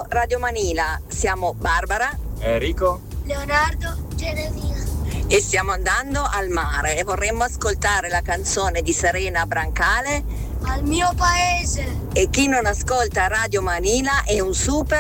Radio Manila, siamo Barbara, Enrico, Leonardo, Genesina. e stiamo andando al mare e vorremmo ascoltare la canzone di Serena Brancale. Al mio paese. E chi non ascolta Radio Manila è un super